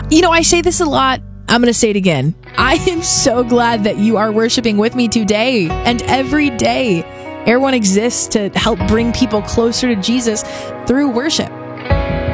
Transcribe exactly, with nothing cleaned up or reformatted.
You know, I say this a lot. I'm going to say it again. I am so glad that you are worshiping with me today and every day. Air One exists to help bring people closer to Jesus through worship.